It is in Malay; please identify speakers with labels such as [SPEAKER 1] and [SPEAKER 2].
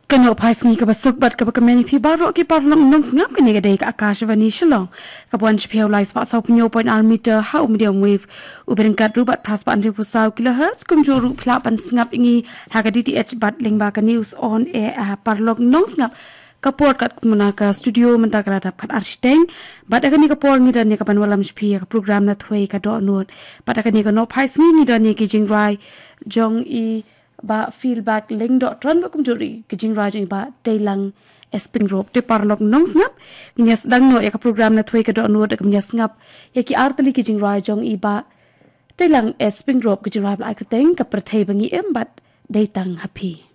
[SPEAKER 1] Kano phais ngi ka basuk bat ka kameni phi baro ki parlong nong ngap ka nega dei ka akashvani shilong ka bon chphiau lai spa sau pnyo point al meter how medium wave uberin kat rubat pras pan ri pusau kilohertz kum joru phla pan ngap ingi ha ka DTH bat lingba ka news on air parlong nong ngap ka port kat muna ka studio menta ka dap kat architeng bat agani ka por ngi dan ka pan walam chphi ka program na thwei ka do not bat agani ka no phais ngi dan ki jingrai jong I ba feedback link dot tron ba kumjuri kijing rajing ba tailang esping rope te parlok nong snap nyas dang no ka program na thoi ka do no ka nyas ngap ya ki artali kijing rajong I ba tailang esping rope kijing raj ba ka teng ka prathai bangi em bat dai tang happy